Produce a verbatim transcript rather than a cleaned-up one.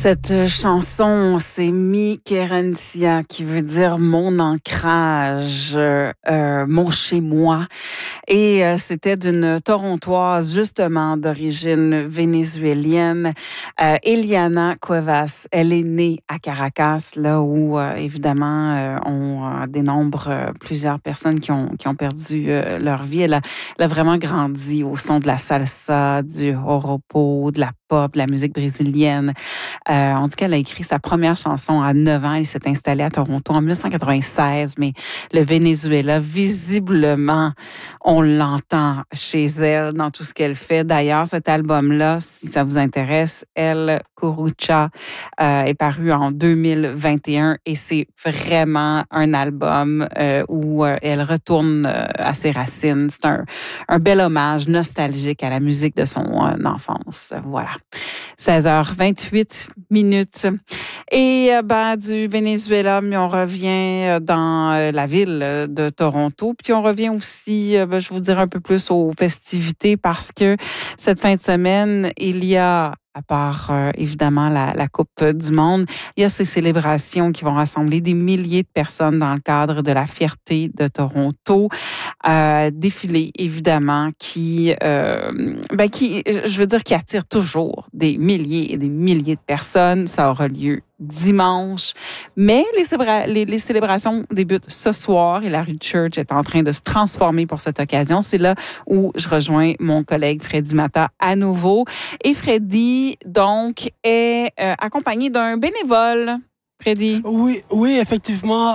Cette chanson, c'est Mi Querencia, qui veut dire mon ancrage, euh, mon chez-moi. Et euh, c'était d'une Torontoise, justement, d'origine vénézuélienne, euh, Eliana Cuevas. Elle est née à Caracas, là où, euh, évidemment, euh, on euh, dénombre euh, plusieurs personnes qui ont, qui ont perdu euh, leur vie. Elle a, elle a vraiment grandi au son de la salsa, du joropo, de la pop, de la musique brésilienne. Euh, en tout cas, elle a écrit sa première chanson à neuf ans. Elle s'est installée à Toronto en dix-neuf cent quatre-vingt-seize, mais le Venezuela, visiblement, on l'entend chez elle dans tout ce qu'elle fait. D'ailleurs, cet album-là, si ça vous intéresse, El Curucha, euh, est paru en deux mille vingt et un et c'est vraiment un album euh, où euh, elle retourne euh, à ses racines. C'est un, un bel hommage nostalgique à la musique de son euh, enfance. Voilà. seize heures vingt-huit minutes. Et euh, ben, du Venezuela, mais on revient dans euh, la ville de Toronto. Puis on revient aussi, euh, ben, je vous dirai un peu plus aux festivités parce que cette fin de semaine, il y a, à part euh, évidemment la, la Coupe du Monde, il y a ces célébrations qui vont rassembler des milliers de personnes dans le cadre de la fierté de Toronto. Euh, défilé, évidemment, qui, euh, ben, qui, je veux dire, qui attire toujours des milliers et des milliers de personnes. Ça aura lieu dimanche. Mais les, célébra- les, les célébrations débutent ce soir et la rue Church est en train de se transformer pour cette occasion. C'est là où je rejoins mon collègue Freddy Mata à nouveau. Et Freddy, donc, est euh, accompagné d'un bénévole. Freddy. Oui, oui, effectivement.